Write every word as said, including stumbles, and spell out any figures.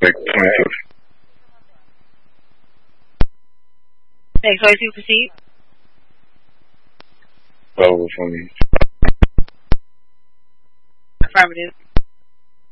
Like twenty-six. Thanks. Always to proceed. Probably for me. Affirmative.